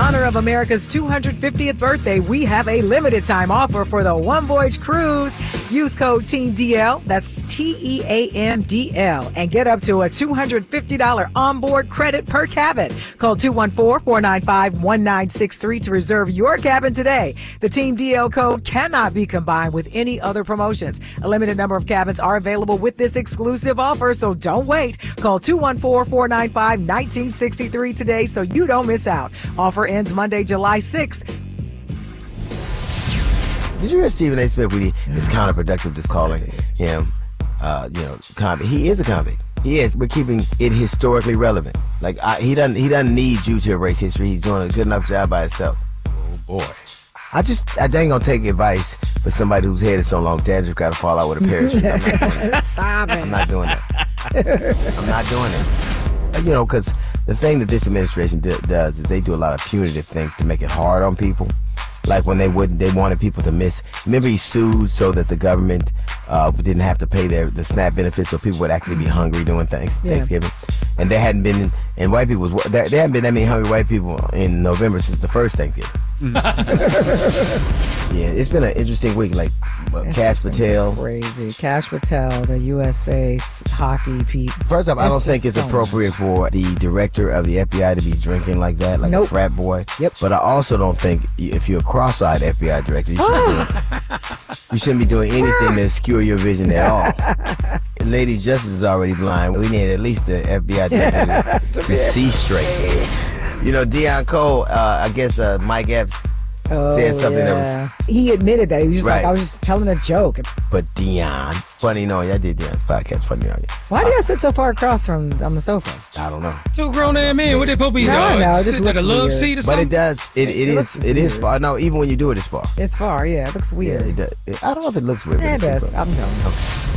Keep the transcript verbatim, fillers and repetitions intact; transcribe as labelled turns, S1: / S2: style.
S1: honor of America's two hundred fiftieth birthday, we have a limited time offer for the One Voyage Cruise. Use code Team D L, that's T E A M D L, and get up to a two hundred fifty dollars onboard credit per cabin. Call two one four, four nine five, one nine six three to reserve your cabin today. The Team D L code cannot be combined with any other promotions. A limited number of cabins are available with this exclusive offer, so don't wait. Call two one four, four nine five, one nine six three today so you don't miss out. Offer ends Monday, July sixth.
S2: Did you hear Stephen A. Smith when he is counterproductive just calling him, uh, you know, convict? He is a convict. He is. We're keeping it historically relevant. Like I, he doesn't. He doesn't need you to erase history. He's doing a good enough job by himself.
S3: Oh boy.
S2: I just I ain't gonna take advice for somebody whose head is so long, Dad's got to fall out with a parachute. I'm not doing that.
S1: Stop it.
S2: I'm not doing that. I'm not doing it. You know, because the thing that this administration d- does is they do a lot of punitive things to make it hard on people. Like when they wouldn't, they wanted people to miss. Remember, he sued so that the government uh, didn't have to pay their the SNAP benefits, so people would actually be hungry during thanks,
S1: Yeah.
S2: Thanksgiving. And there hadn't been, and white people was there, there hadn't been that many hungry white people in November since the first Thanksgiving. Yeah, it's been an interesting week. Like uh,
S1: It's
S2: Cash
S1: just been
S2: Patel.
S1: Crazy. Cash Patel, the U S A s- hockey peep.
S2: First off, I
S1: It's
S2: don't think
S1: just
S2: it's
S1: so
S2: appropriate
S1: much.
S2: for the director of the F B I to be drinking like that, like a
S1: Nope.
S2: frat boy.
S1: Yep.
S2: But I also don't think if you're a cross-eyed F B I director, you shouldn't, be, you shouldn't be doing anything to obscure your vision at all. Lady Justice is already blind. We need at least the F B I director to, to see straight. You know, Deion Cole, uh, I guess uh, Mike Epps
S1: Oh,
S2: said something
S1: yeah.
S2: that
S1: He admitted that. He was just like,
S2: Right.
S1: I was just telling a joke.
S2: but Deion, funny knowing you. I did Deion's podcast, funny knowing you.
S1: Why do you sit so far across from on the sofa?
S2: I don't know.
S3: Two grown ass men. What they supposed to be?
S1: No,
S3: uh,
S1: no, it just
S3: sitting at a
S1: looks
S3: love
S1: weird.
S3: seat or
S2: But
S3: something?
S2: it does, it, it,
S1: It
S2: is,
S1: looks
S2: it is
S1: weird.
S2: far. No, even when you do it, it's far.
S1: It's far, yeah. It looks
S2: Yeah,
S1: weird.
S2: it does. I don't know if it looks weird. but
S1: Yeah, it
S2: it's
S1: does.
S2: super.
S1: I'm telling you.